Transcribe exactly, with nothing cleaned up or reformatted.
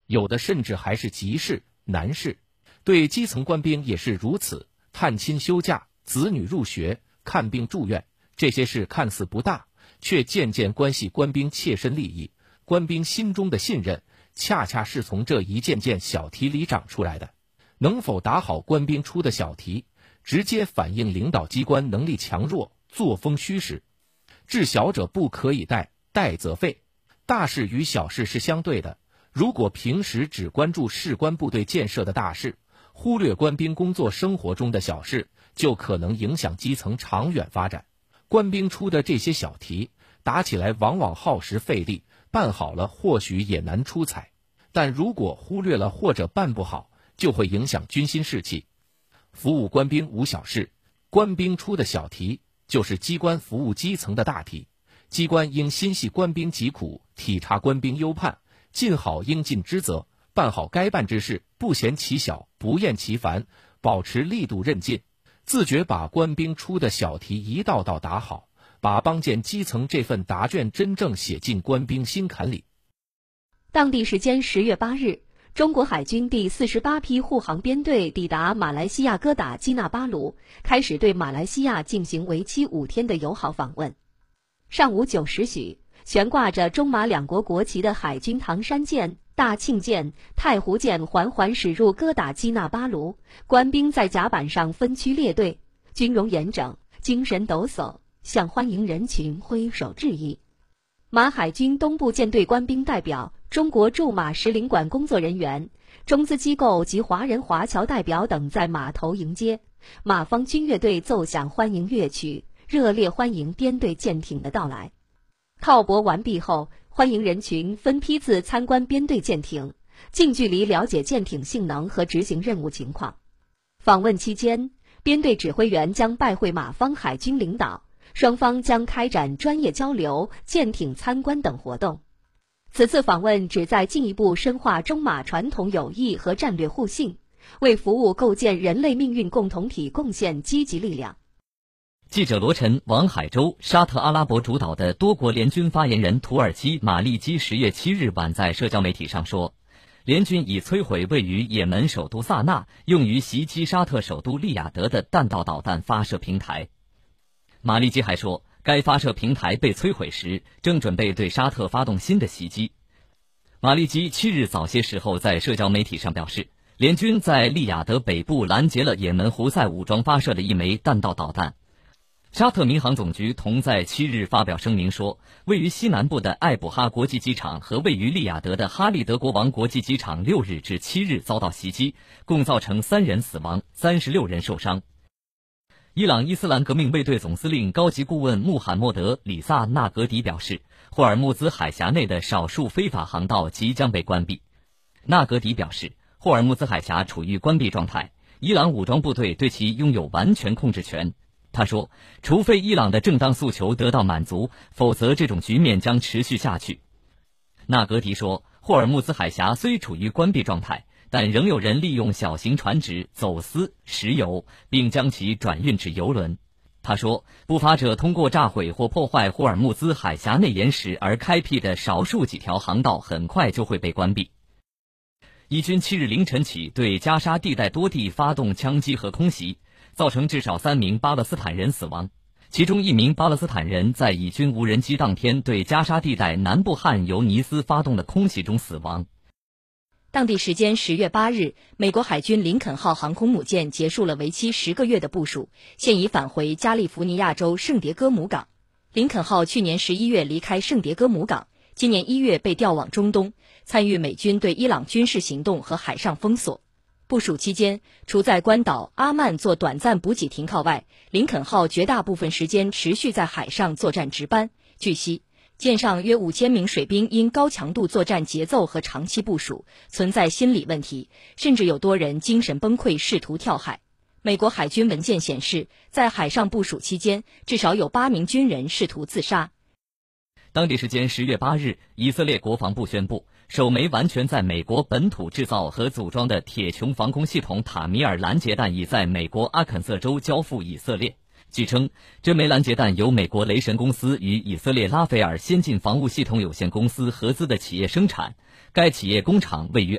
有的甚至还是急事、难事。对基层官兵也是如此，探亲休假、子女入学、看病住院，这些事看似不大，却渐渐关系官兵切身利益。官兵心中的信任，恰恰是从这一件件小题里长出来的。能否打好官兵出的小题，直接反映领导机关能力强弱、作风虚实。治小者不可以怠，怠则废。大事与小事是相对的，如果平时只关注士官部队建设的大事，忽略官兵工作生活中的小事，就可能影响基层长远发展。官兵出的这些小题，打起来往往耗时费力，办好了或许也难出彩，但如果忽略了或者办不好，就会影响军心士气。服务官兵无小事，官兵出的小题就是机关服务基层的大题。机关应心系官兵疾苦，体察官兵忧盼，尽好应尽之责，办好该办之事，不嫌其小，不厌其烦，保持力度韧劲，自觉把官兵出的小题一道道打好，把帮建基层这份答卷真正写进官兵心坎里。 当地时间十月八日，中国海军第四十八批护航编队抵达马来西亚哥打基纳巴卢，开始对马来西亚进行为期五天的友好访问。上午九时许，悬挂着中马两国国旗的海军唐山舰、大庆舰、太湖舰缓缓驶入哥打基纳巴卢，官兵在甲板上分区列队，军容严整，精神抖擞，向欢迎人群挥手致意。马海军东部舰队官兵代表、中国驻马使领馆工作人员、中资机构及华人华侨代表等在码头迎接，马方军乐队奏响欢迎乐曲，热烈欢迎编队舰艇的到来。靠泊完毕后，欢迎人群分批次参观编队舰艇，近距离了解舰艇性能和执行任务情况。访问期间，编队指挥员将拜会马方海军领导，双方将开展专业交流、舰艇参观等活动。此次访问旨在进一步深化中马传统友谊和战略互信，为服务构建人类命运共同体贡献积极力量。 记者罗晨、王海洲，沙特阿拉伯主导的多国联军发言人土耳其马利基十月七日晚在社交媒体上说，联军已摧毁位于也门首都萨那用于袭击沙特首都利雅得的弹道导弹发射平台。马利基还说，该发射平台被摧毁时，正准备对沙特发动新的袭击。马利基七日早些时候在社交媒体上表示，联军在利雅得北部拦截了也门胡塞武装发射的一枚弹道导弹。沙特民航总局同在七日发表声明说，位于西南部的艾卜哈国际机场和位于利雅得的哈利德国王国际机场六日至七日遭到袭击，共造成三人死亡，三十六人受伤。伊朗伊斯兰革命卫队总司令高级顾问穆罕默德·里萨纳格迪表示，霍尔木兹海峡内的少数非法航道即将被关闭。纳格迪表示，霍尔木兹海峡处于关闭状态，伊朗武装部队对其拥有完全控制权。他说，除非伊朗的正当诉求得到满足，否则这种局面将持续下去。纳格迪说，霍尔木兹海峡虽处于关闭状态，但仍有人利用小型船只走私石油，并将其转运至油轮。他说，不法者通过炸毁或破坏霍尔木兹海峡内岩石而开辟的少数几条航道很快就会被关闭。以军七日凌晨起对加沙地带多地发动枪击和空袭，造成至少三名巴勒斯坦人死亡，其中一名巴勒斯坦人在以军无人机当天对加沙地带南部汉尤尼斯发动的空袭中死亡。 当地时间十月八日，美国海军林肯号航空母舰结束了为期十个月的部署，现已返回加利福尼亚州圣迭戈姆港。林肯号去年十一月离开圣迭戈姆港，今年一月被调往中东，参与美军对伊朗军事行动和海上封锁。部署期间，除在关岛阿曼做短暂补给停靠外，林肯号绝大部分时间持续在海上作战值班。据悉，舰上约五千名水兵因高强度作战节奏和长期部署，存在心理问题，甚至有多人精神崩溃，试图跳海。美国海军文件显示，在海上部署期间，至少有八名军人试图自杀。 当地时间十月八日，以色列国防部宣布，首枚完全在美国本土制造和组装的铁穹防空系统塔米尔拦截弹已在美国阿肯色州交付以色列。据称，这枚拦截弹由美国雷神公司与以色列拉斐尔先进防务系统有限公司合资的企业生产，该企业工厂位于